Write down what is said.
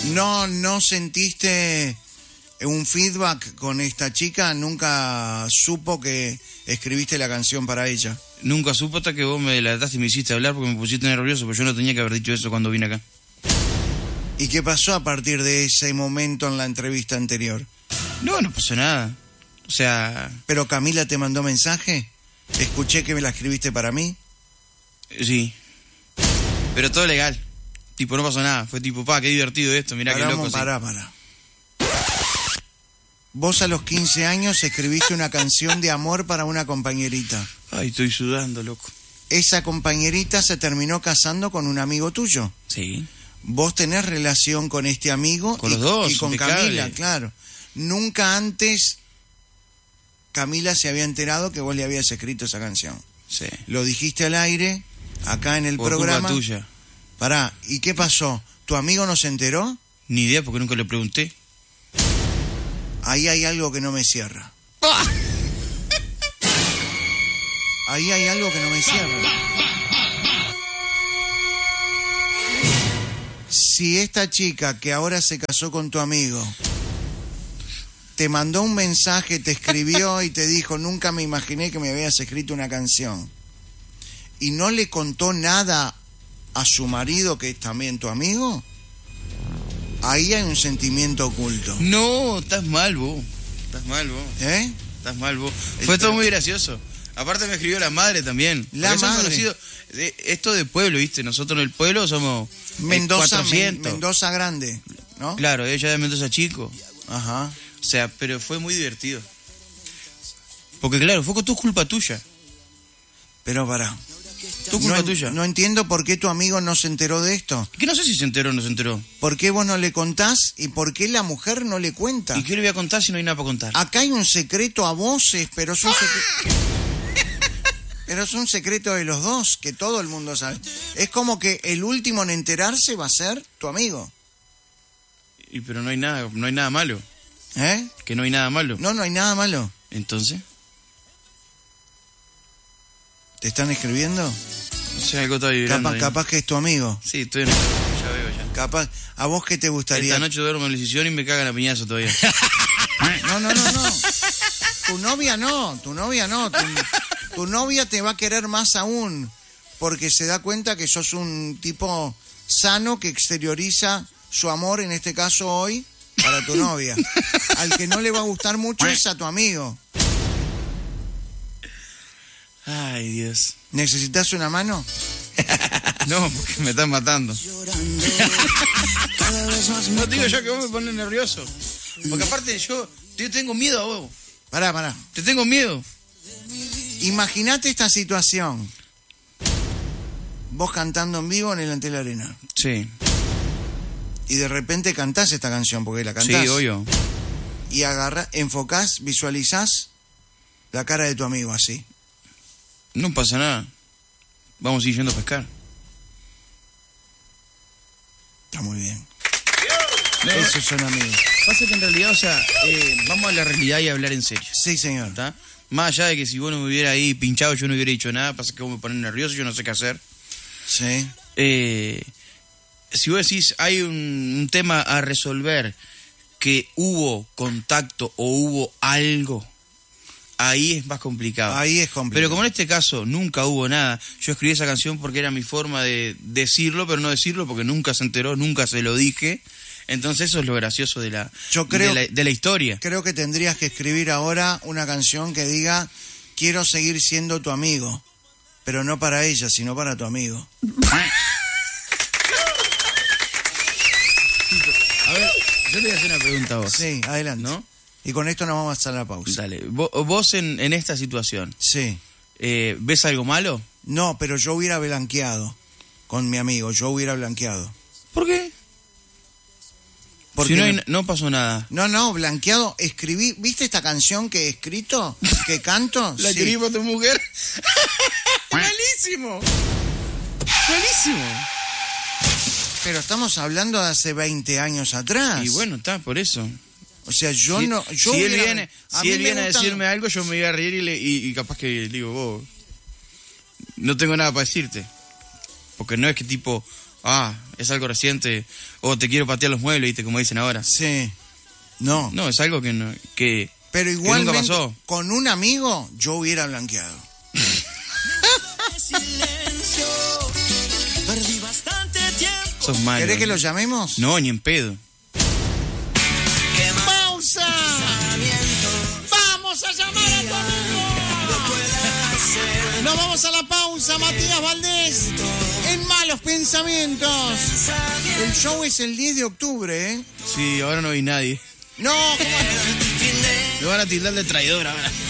¿No sentiste un feedback con esta chica? ¿Nunca supo que escribiste la canción para ella? Nunca supo hasta que vos me delataste y me hiciste hablar porque me pusiste nervioso, porque yo no tenía que haber dicho eso cuando vine acá. ¿Y qué pasó a partir de ese momento en la entrevista anterior? No pasó nada. O sea... ¿Pero Camila te mandó mensaje? Escuché que me la escribiste para mí. Sí. Pero todo legal. Tipo, no pasó nada. Fue tipo, qué divertido esto, mirá qué loco. Pará. Vos a los 15 años escribiste una canción de amor para una compañerita. Ay, estoy sudando, loco. Esa compañerita se terminó casando con un amigo tuyo. Sí. Vos tenés relación con este amigo con los dos, y con impecable. Camila, claro. Nunca antes Camila se había enterado que vos le habías escrito esa canción. Sí. Lo dijiste al aire, acá en el programa. Culpa tuya. Pará, ¿y qué pasó? ¿Tu amigo no se enteró? Ni idea, porque nunca le pregunté. Ahí hay algo que no me cierra. Ahí hay algo que no me cierra. Si esta chica que ahora se casó con tu amigo te mandó un mensaje, te escribió y te dijo, nunca me imaginé que me habías escrito una canción, y no le contó nada a su marido, que es también tu amigo, ahí hay un sentimiento oculto. No, estás mal vos. ¿Eh? Estás mal vos. Fue todo muy gracioso. Aparte me escribió la madre también. La madre. Conocido, esto de pueblo, ¿viste? Nosotros en el pueblo somos Mendoza, 400. Mendoza grande, ¿no? Claro, ella de Mendoza chico. Ajá. O sea, pero fue muy divertido. Porque claro, fue con tu culpa tuya. Pero pará. Tu culpa tuya. No entiendo por qué tu amigo no se enteró de esto. Que no sé si se enteró o no se enteró. ¿Por qué vos no le contás y por qué la mujer no le cuenta? ¿Y qué le voy a contar si no hay nada para contar? Acá hay un secreto a voces, pero es un secreto... Pero es un secreto de los dos, que todo el mundo sabe. Es como que el último en enterarse va a ser tu amigo. Pero no hay nada malo. ¿Eh? Que no hay nada malo. No hay nada malo. Entonces, ¿Te están escribiendo? o sea, algo está vibrando. Capaz que es tu amigo. Sí, estoy en... Ya veo ya. Capaz, ¿a vos qué te gustaría? Esta noche duermo en la sillón y me cagan a piñazo todavía. No. Tu novia no. Tu novia te va a querer más aún, porque se da cuenta que sos un tipo sano que exterioriza su amor, en este caso hoy, para tu novia. Al que no le va a gustar mucho es a tu amigo. Ay, Dios. ¿Necesitas una mano? No, porque me están matando. No digo yo que vos me pones nervioso. Porque aparte yo tengo miedo a vos. Pará. Te tengo miedo. Imagínate esta situación. Vos cantando en vivo en el Antel Arena. Sí. Y de repente cantás esta canción, porque la cantás. Sí, obvio. Y enfocás, visualizás la cara de tu amigo así. No pasa nada. Vamos a ir yendo a pescar. Está muy bien. No, esos son amigos. Pasa que en realidad, o sea, vamos a la realidad y a hablar en serio. Sí, señor. ¿Está? Más allá de que si vos no me hubiera ahí pinchado, yo no hubiera dicho nada, pasa que vos me pones nervioso, yo no sé qué hacer. Sí. Si vos decís, hay un tema a resolver, que hubo contacto o hubo algo, ahí es más complicado. Ahí es complicado. Pero como en este caso nunca hubo nada, yo escribí esa canción porque era mi forma de decirlo, pero no decirlo porque nunca se enteró, nunca se lo dije. Entonces eso es lo gracioso de la historia. Creo que tendrías que escribir ahora una canción que diga, quiero seguir siendo tu amigo, pero no para ella, sino para tu amigo. A ver, yo te voy a hacer una pregunta a vos. Sí, adelante. ¿No? Y con esto nos vamos a hacer la pausa. Dale, vos en esta situación, Sí. ¿ves algo malo? No, pero yo hubiera blanqueado con mi amigo, blanqueado. ¿Por qué? Porque si no pasó nada. No, blanqueado, escribí, ¿viste esta canción que he escrito? ¿Que canto? ¿La Sí. escribí para tu mujer? ¡Buenísimo! ¡Buenísimo! Pero estamos hablando de hace 20 años atrás. Y bueno, está, por eso. O sea, si él viene a decirme algo, yo me iba a reír y capaz que le digo, vos, no tengo nada para decirte. Porque no es que tipo, Es algo reciente. O te quiero patear los muebles, ¿viste? Como dicen ahora. Sí. No. No, es algo que no, que pero igualmente, que nunca pasó. Con un amigo, yo hubiera blanqueado. Sos malo. ¿Querés que lo llamemos? No, ni en pedo. ¡Pausa! ¡Vamos a llamar a tu amigo! Nos vamos a la pausa, Matías Valdés, en Malos Pensamientos. El show es el 10 de octubre, Sí, ahora no vi nadie. No, ¿cómo? Me van a tildar de traidor ahora.